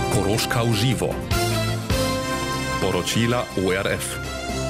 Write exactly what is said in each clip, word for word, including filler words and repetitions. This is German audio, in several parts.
Koroška v živo. Poročila O R F.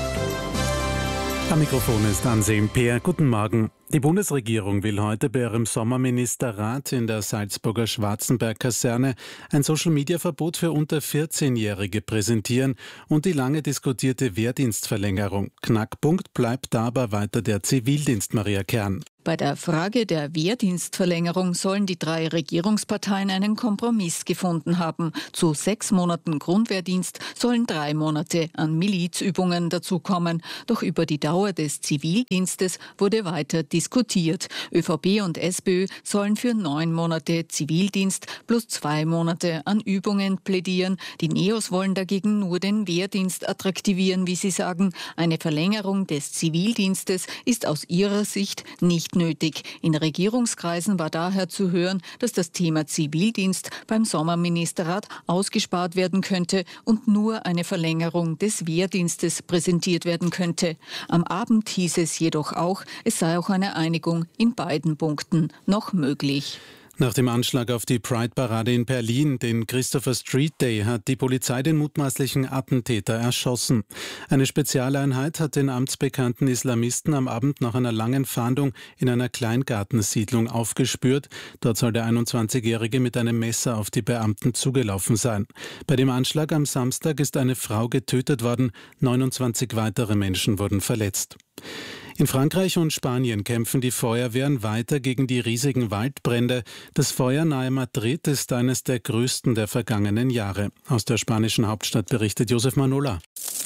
Am Mikrofon ist Anselm Peer. Guten Morgen. Die Bundesregierung will heute bei ihrem Sommerministerrat in der Salzburger Schwarzenberg-Kaserne ein Social-Media-Verbot für unter vierzehnjährige präsentieren und die lange diskutierte Wehrdienstverlängerung. Knackpunkt bleibt aber weiter der Zivildienst, Maria Kern. Bei der Frage der Wehrdienstverlängerung sollen die drei Regierungsparteien einen Kompromiss gefunden haben. Zu sechs Monaten Grundwehrdienst sollen drei Monate an Milizübungen dazukommen. Doch über die Dauer des Zivildienstes wurde weiter diskutiert. ÖVP und SPÖ sollen für neun Monate Zivildienst plus zwei Monate an Übungen plädieren. Die Neos wollen dagegen nur den Wehrdienst attraktivieren, wie sie sagen. Eine Verlängerung des Zivildienstes ist aus ihrer Sicht nicht nötig. In Regierungskreisen war daher zu hören, dass das Thema Zivildienst beim Sommerministerrat ausgespart werden könnte und nur eine Verlängerung des Wehrdienstes präsentiert werden könnte. Am Abend hieß es jedoch auch, es sei auch eine Einigung in beiden Punkten noch möglich. Nach dem Anschlag auf die Pride-Parade in Berlin, den Christopher Street Day, hat die Polizei den mutmaßlichen Attentäter erschossen. Eine Spezialeinheit hat den amtsbekannten Islamisten am Abend nach einer langen Fahndung in einer Kleingartensiedlung aufgespürt. Dort soll der einundzwanzigjährige mit einem Messer auf die Beamten zugelaufen sein. Bei dem Anschlag am Samstag ist eine Frau getötet worden, neunundzwanzig weitere Menschen wurden verletzt. In Frankreich und Spanien kämpfen die Feuerwehren weiter gegen die riesigen Waldbrände. Das Feuer nahe Madrid ist eines der größten der vergangenen Jahre. Aus der spanischen Hauptstadt berichtet Josef Manola.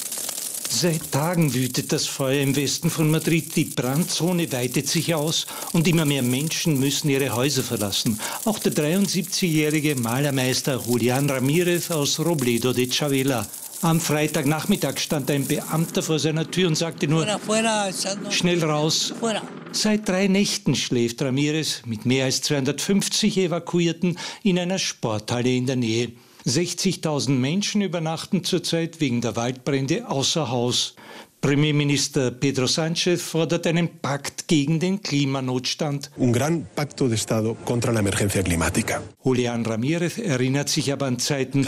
Seit Tagen wütet das Feuer im Westen von Madrid. Die Brandzone weitet sich aus und immer mehr Menschen müssen ihre Häuser verlassen. Auch der dreiundsiebzigjährige Malermeister Julián Ramírez aus Robledo de Chavela. Am Freitagnachmittag stand ein Beamter vor seiner Tür und sagte nur, schnell raus. Seit drei Nächten schläft Ramírez mit mehr als zweihundertfünfzig Evakuierten in einer Sporthalle in der Nähe. sechzigtausend Menschen übernachten zurzeit wegen der Waldbrände außer Haus. Premierminister Pedro Sánchez fordert einen Pakt gegen den Klimanotstand. Un gran pacto de Estado contra la emergencia climática. Julián Ramírez erinnert sich aber an Zeiten,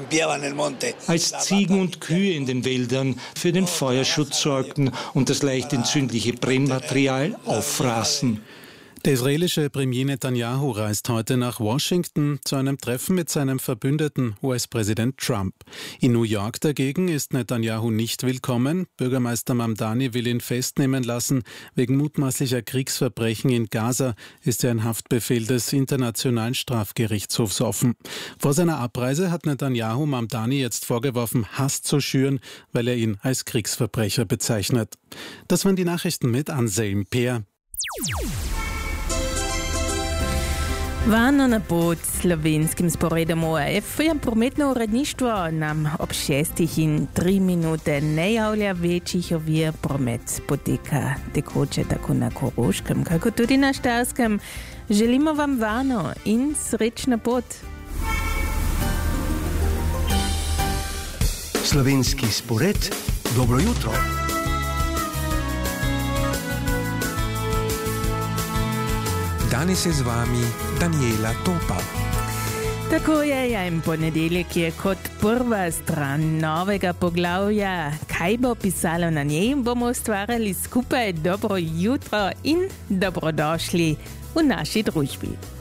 als Ziegen und Kühe in den Wäldern für den Feuerschutz sorgten und das leicht entzündliche Brennmaterial auffraßen. Der israelische Premier Netanyahu reist heute nach Washington zu einem Treffen mit seinem Verbündeten U S-Präsident Trump. In New York dagegen ist Netanyahu nicht willkommen. Bürgermeister Mamdani will ihn festnehmen lassen. Wegen mutmaßlicher Kriegsverbrechen in Gaza ist ja ein Haftbefehl des Internationalen Strafgerichtshofs offen. Vor seiner Abreise hat Netanyahu Mamdani jetzt vorgeworfen, Hass zu schüren, weil er ihn als Kriegsverbrecher bezeichnet. Das waren die Nachrichten mit Anselm Peer. Vano na pot slovenskim sporedom O R F je prometno uredništvo nam ob šestih in tri minute ne javlja večjih ovir. Promet poteka tekoče tako na Koroškem, kako tudi na Štajerskem. Želimo vam varno in srečna pot. Slovenski spored, dobro jutro. Danes je z vami Daniela Topal. Tako je, ja, in ponedeljek je kot prva stran novega poglavja. Kaj bo pisalo na njej, bomo ustvarjali skupaj. Dobro jutro in dobrodošli v naši družbi.